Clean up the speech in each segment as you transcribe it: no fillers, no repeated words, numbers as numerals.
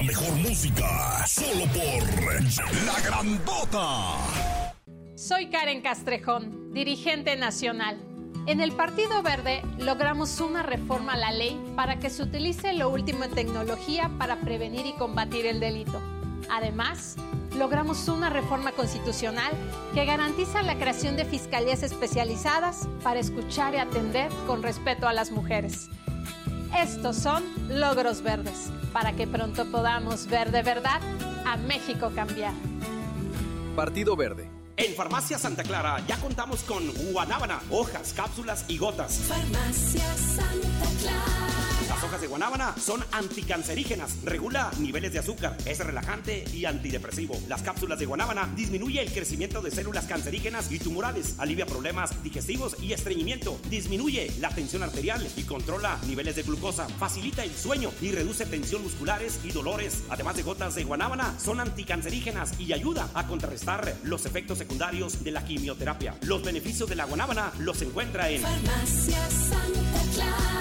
mejor música, solo por La Grandota. Soy Karen Castrejón, dirigente nacional. En el Partido Verde logramos una reforma a la ley para que se utilice lo último en tecnología para prevenir y combatir el delito. Además, logramos una reforma constitucional que garantiza la creación de fiscalías especializadas para escuchar y atender con respeto a las mujeres. Estos son logros verdes, para que pronto podamos ver de verdad a México cambiar. Partido Verde. En Farmacia Santa Clara ya contamos con guanábana, hojas, cápsulas y gotas. Farmacia Santa Clara. Las hojas de guanábana son anticancerígenas, regula niveles de azúcar, es relajante y antidepresivo. Las cápsulas de guanábana disminuye el crecimiento de células cancerígenas y tumorales, alivia problemas digestivos y estreñimiento, disminuye la tensión arterial y controla niveles de glucosa, facilita el sueño y reduce tensión musculares y dolores. Además de gotas de guanábana, son anticancerígenas y ayuda a contrarrestar los efectos secundarios de la quimioterapia. Los beneficios de la guanábana los encuentra en Farmacia Santa Clara.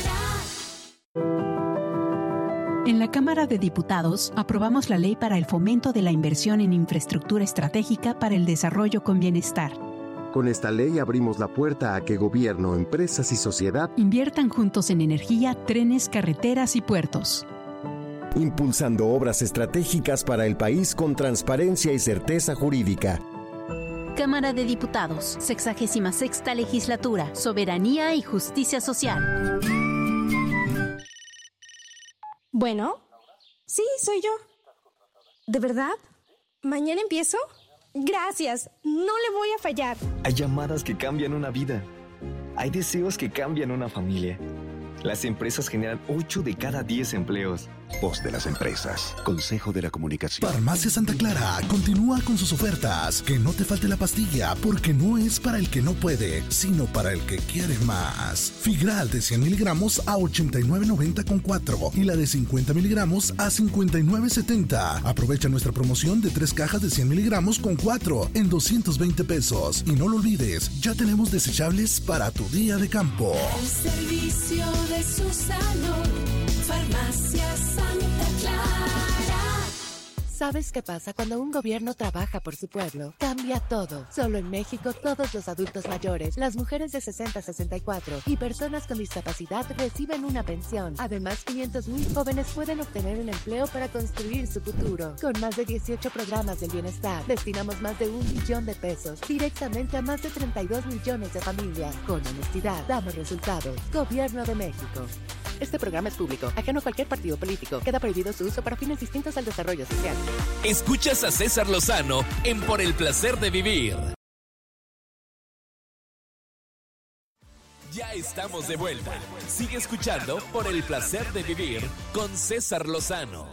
En la Cámara de Diputados aprobamos la Ley para el Fomento de la Inversión en Infraestructura Estratégica para el Desarrollo con Bienestar. Con esta ley abrimos la puerta a que gobierno, empresas y sociedad inviertan juntos en energía, trenes, carreteras y puertos. Impulsando obras estratégicas para el país con transparencia y certeza jurídica. Cámara de Diputados, 66ª Legislatura, Soberanía y Justicia Social. Bueno, sí, soy yo. ¿De verdad? ¿Mañana empiezo? Gracias, no le voy a fallar. Hay llamadas que cambian una vida. Hay deseos que cambian una familia. Las empresas generan 8 de cada 10 empleos. Voz de las empresas. Consejo de la Comunicación. Farmacia Santa Clara continúa con sus ofertas. Que no te falte la pastilla, porque no es para el que no puede, sino para el que quiere más. Figral de 100 miligramos a 89.90 con 4 y la de 50 miligramos a 59.70. Aprovecha nuestra promoción de 3 cajas de 100 miligramos con 4 en 220 pesos. Y no lo olvides, ya tenemos desechables para tu día de campo. El servicio de su salud. Farmacia Santa Clara. ¿Sabes qué pasa cuando un gobierno trabaja por su pueblo? Cambia todo. Solo en México, todos los adultos mayores, las mujeres de 60 a 64 y personas con discapacidad reciben una pensión. Además, 500,000 jóvenes pueden obtener un empleo para construir su futuro. Con más de 18 programas del bienestar, destinamos más de 1 billón de pesos directamente a más de 32 millones de familias. Con honestidad, damos resultados. Gobierno de México. Este programa es público, ajeno a cualquier partido político. Queda prohibido su uso para fines distintos al desarrollo social. Escuchas a César Lozano en Por el Placer de Vivir. Ya estamos de vuelta. Sigue escuchando Por el Placer de Vivir con César Lozano.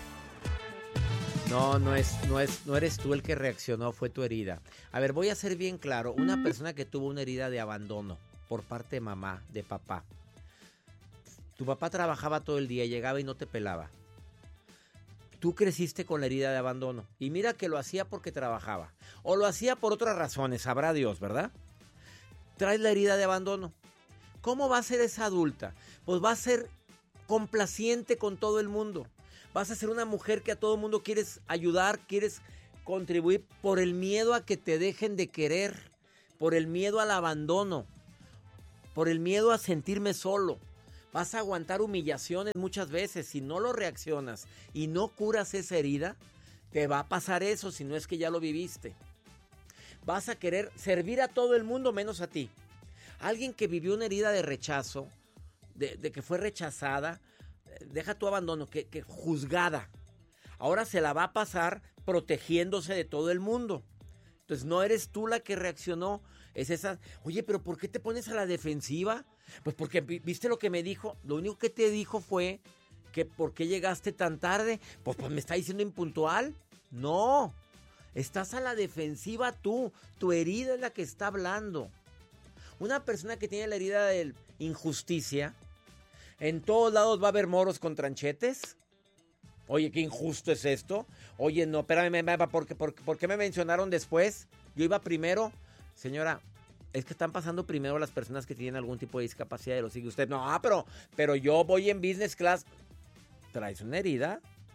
No eres tú el que reaccionó, fue tu herida. A ver, voy a ser bien claro. Una persona que tuvo una herida de abandono por parte de mamá, de papá. Tu papá trabajaba todo el día, llegaba y no te pelaba. Tú creciste con la herida de abandono. Y mira que lo hacía porque trabajaba. O lo hacía por otras razones, sabrá Dios, ¿verdad? Traes la herida de abandono. ¿Cómo va a ser esa adulta? Pues va a ser complaciente con todo el mundo. Vas a ser una mujer que a todo el mundo quieres ayudar, quieres contribuir por el miedo a que te dejen de querer, por el miedo al abandono, por el miedo a sentirme solo. Vas a aguantar humillaciones muchas veces. Si no lo reaccionas y no curas esa herida, te va a pasar eso si no es que ya lo viviste. Vas a querer servir a todo el mundo menos a ti. Alguien que vivió una herida de rechazo, de que fue rechazada, deja tu abandono, que juzgada. Ahora se la va a pasar protegiéndose de todo el mundo. Entonces no eres tú la que reaccionó, es esa. Oye, pero ¿por qué te pones a la defensiva? Pues porque viste lo que me dijo. Lo único que te dijo fue que ¿por qué llegaste tan tarde? Pues me está diciendo impuntual. No, estás a la defensiva tú. Tu herida es la que está hablando. Una persona que tiene la herida de injusticia, en todos lados va a haber moros con tranchetes. Oye, qué injusto es esto. Oye, no, espérame, ¿por qué me mencionaron después? Yo iba primero. Señora, es que están pasando primero las personas que tienen algún tipo de discapacidad y lo sigue usted. No, pero yo voy en business class. ¿Traes una herida?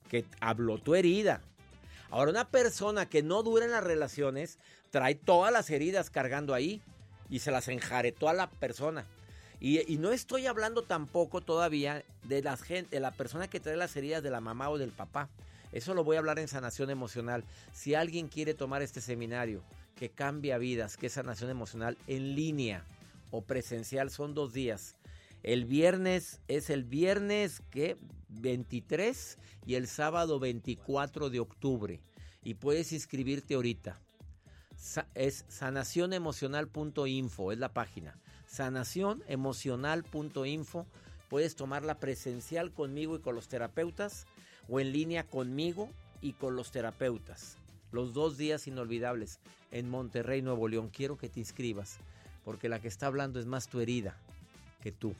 que habló tu herida. Ahora, una persona que no dura en las relaciones trae todas las heridas cargando ahí y se las enjaretó a la persona. Y no estoy hablando tampoco todavía de la persona que trae las heridas de la mamá o del papá. Eso lo voy a hablar en Sanación Emocional. Si alguien quiere tomar este seminario que cambia vidas, que es Sanación Emocional en línea o presencial, son 2 días. El viernes es el viernes 23 y el sábado 24 de octubre. Y puedes inscribirte ahorita. Es sanacionemocional.info, es la página. Sanacionemocional.info. Puedes tomarla presencial conmigo y con los terapeutas o en línea conmigo y con los terapeutas. Los 2 días inolvidables en Monterrey, Nuevo León. Quiero que te inscribas porque la que está hablando es más tu herida que tú.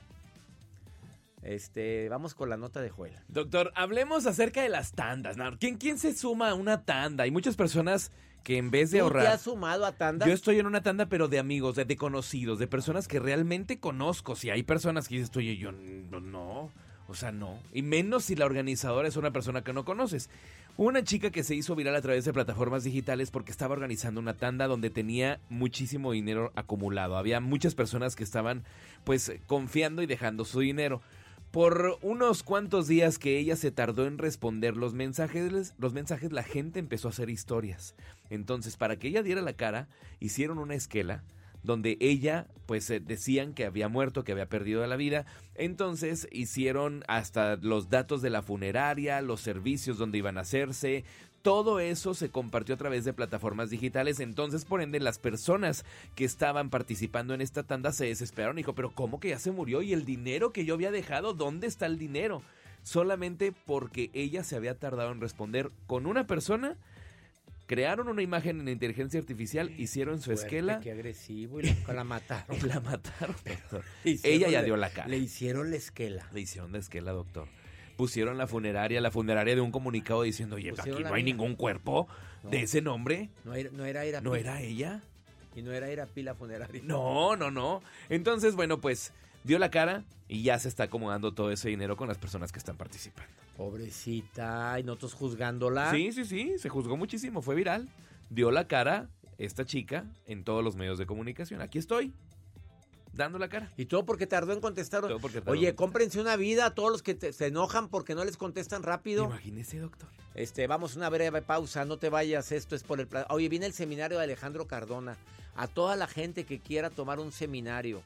Vamos con la nota de Joel. Doctor, hablemos acerca de las tandas, ¿no? ¿Quién se suma a una tanda? Hay muchas personas que en vez de ahorrar... ¿Tú te has sumado a tandas? Yo estoy en una tanda, pero de amigos, de conocidos, de personas que realmente conozco. Si hay personas que dices, oye, yo no, o sea, no. Y menos si la organizadora es una persona que no conoces. Una chica que se hizo viral a través de plataformas digitales porque estaba organizando una tanda donde tenía muchísimo dinero acumulado. Había muchas personas que estaban, pues, confiando y dejando su dinero. Por unos cuantos días que ella se tardó en responder los mensajes, la gente empezó a hacer historias. Entonces, para que ella diera la cara, hicieron una esquela donde ella, pues, decían que había muerto, que había perdido la vida. Entonces, hicieron hasta los datos de la funeraria, los servicios donde iban a hacerse. Todo eso se compartió a través de plataformas digitales. Entonces, por ende, las personas que estaban participando en esta tanda se desesperaron. Dijo, pero ¿cómo que ya se murió? ¿Y el dinero que yo había dejado? ¿Dónde está el dinero? Solamente porque ella se había tardado en responder con una persona. Crearon una imagen en inteligencia artificial, hicieron su esquela. Qué agresivo, y la mataron. La mataron. Ella ya dio la cara. Le hicieron la esquela. Le hicieron la esquela, doctor. Pusieron la funeraria de un comunicado diciendo, oye, aquí no hay ningún cuerpo de ese nombre. No era ella. Y no era Pila funeraria. No. Entonces, bueno, pues dio la cara y ya se está acomodando todo ese dinero con las personas que están participando. Pobrecita, y nosotros juzgándola. Sí, se juzgó muchísimo, fue viral. Dio la cara esta chica en todos los medios de comunicación. Aquí estoy, dando la cara. Y todo porque tardó en contestar. Oye, cómprense una vida a todos los que se enojan porque no les contestan rápido. Imagínese, doctor. Vamos a una breve pausa, no te vayas, esto es por el... Oye, viene el seminario de Alejandro Cardona. A toda la gente que quiera tomar un seminario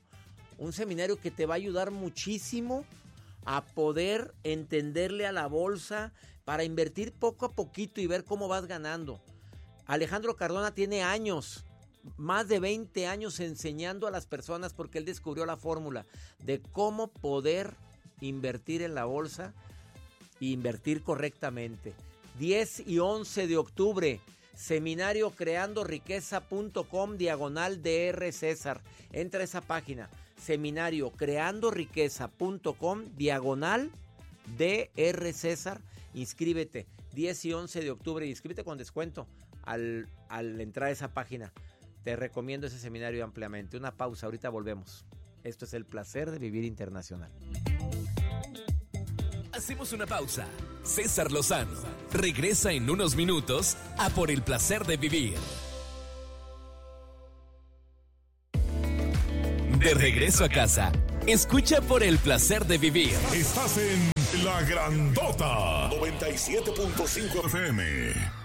que te va a ayudar muchísimo a poder entenderle a la bolsa para invertir poco a poquito y ver cómo vas ganando. Alejandro Cardona tiene años, más de 20 años enseñando a las personas porque él descubrió la fórmula de cómo poder invertir en la bolsa e invertir correctamente. 10 y 11 de octubre, seminario creandoriqueza.com/Dr. César. Entra a esa página, seminario creandoriqueza.com/Dr. César. Inscríbete, 10 y 11 de octubre, inscríbete con descuento al entrar a esa página. Te recomiendo ese seminario ampliamente. Una pausa, ahorita volvemos. Esto es El Placer de Vivir Internacional. Hacemos una pausa. César Lozano regresa en unos minutos a Por el Placer de Vivir. De regreso a casa, escucha Por el Placer de Vivir. Estás en La Grandota 97.5 FM.